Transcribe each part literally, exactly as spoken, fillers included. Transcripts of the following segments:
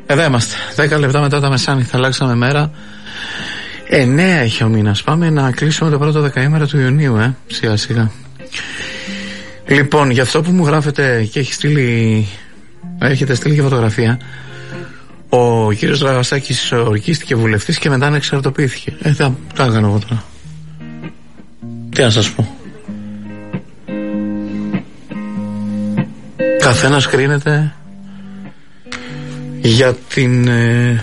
Εδώ είμαστε. Δέκα λεπτά μετά τα μεσάνυχτα, αλλάξαμε μέρα. Εννέα έχει ο μήνας. Πάμε να κλείσουμε το πρώτο δεκαήμερο του Ιουνίου, ε, σιγά σιγά. Λοιπόν, για αυτό που μου γράφετε και έχει στείλει, έχετε στείλει και φωτογραφία, ο κύριος Δραγασάκης ορκίστηκε βουλευτής και μετά ανεξαρτοποιήθηκε. Ε, θα τα έκανα εγώ τώρα. Τι να σας πω. Καθένας κρίνεται για την ε,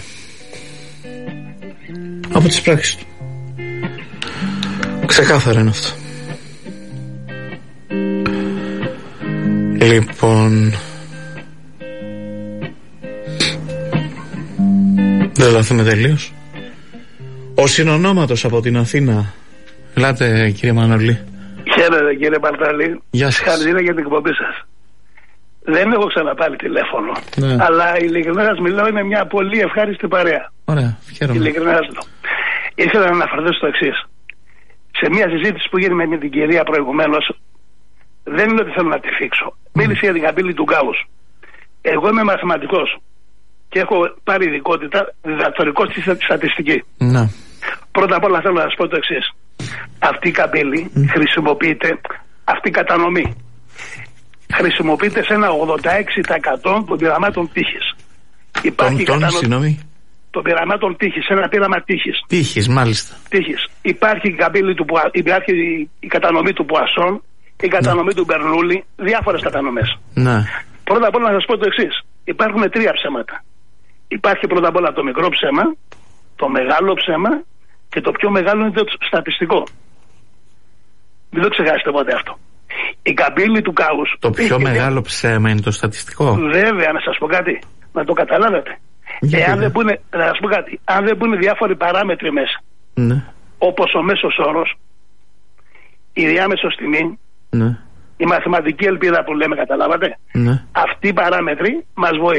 από τις πράξεις του. Ξεκάθαρα είναι αυτό. Λοιπόν, δεν λάθουμε τελείως. Ο συνονόματος από την Αθήνα. Ελάτε κύριε Μανολή. Χαίρετε κύριε Παρτάλη. Γεια σας. Χαρακτήρα για την εκπομπή σας. Δεν έχω ξαναπάρει τηλέφωνο. Ναι. Αλλά ειλικρινά σας μιλάω, είναι μια πολύ ευχάριστη παρέα. Ωραία, χαίρομαι. Ειλικρινά σας λέω. Ήθελα να αναφερθώ στο εξής. Σε μια συζήτηση που γίνει με την κυρία προηγουμένως, δεν είναι ότι θέλω να τη φίξω. Mm. Μίλησε για την καμπύλη του γκάους. Εγώ είμαι μαθηματικός και έχω πάρει ειδικότητα διδακτορικό στη στατιστική. Ναι. Πρώτα απ' όλα θέλω να σας πω το εξής. Αυτή η καμπύλη mm. χρησιμοποιείται, αυτή η κατανομή χρησιμοποιείται σε ένα ογδόντα έξι τοις εκατό των πειραμάτων τύχης. Υπάρχει τον, τον, συγγνώμη. Των πειραμάτων τύχης, σε ένα πείραμα τύχης. Τύχης, μάλιστα. Τύχης. Υπάρχει η, καμπύλη του, υπάρχει η κατανομή του Πουασόν, η κατανομή ναι. του Μπερνούλη, διάφορες κατανομές. Ναι. Πρώτα απ' όλα να σας πω το εξής. Υπάρχουν τρία ψέματα. Υπάρχει πρώτα απ' όλα το μικρό ψέμα, το μεγάλο ψέμα και το πιο μεγάλο είναι το στατιστικό. Μην το ξεχάσετε ποτέ αυτό. Η καμπύλη του κάους. Το πιο μεγάλο ψέμα είναι το στατιστικό. Βέβαια, να σας πω κάτι, να το καταλάβετε. Εάν δεν πούνε, να σας πω κάτι, αν δεν πούνε διάφοροι παράμετροι μέσα, ναι. όπως ο μέσος όρος, η διάμεσος τιμή, ναι. η μαθηματική ελπίδα που λέμε, καταλάβατε, ναι. αυτοί οι παράμετροι μας βοηθούν.